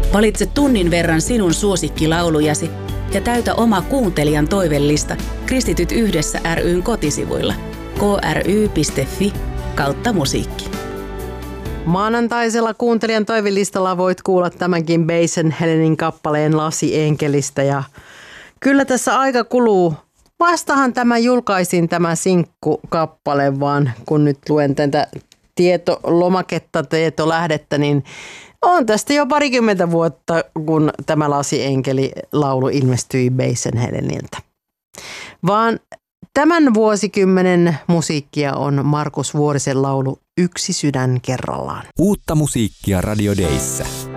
Valitse tunnin verran sinun suosikkilaulujasi ja täytä oma kuuntelijan toivellista Kristityt yhdessä ry:n kotisivuilla kry.fi/musiikki. Maanantaisella kuuntelijan toivelistalla voit kuulla tämänkin Basen Helenin kappaleen Lassi-enkelistä ja kyllä tässä aika kuluu. Vastahan julkaisin tämä sinkkukappale, vaan kun nyt luen tätä tietolähdettä, niin on tästä jo 20 vuotta, kun tämä Lassi-enkeli-laulu ilmestyi Basen Heleniltä. Vaan tämän vuosikymmenen musiikkia on Markus Vuorisen laulu Yksi sydän kerrallaan. Uutta musiikkia Radio Dayssä.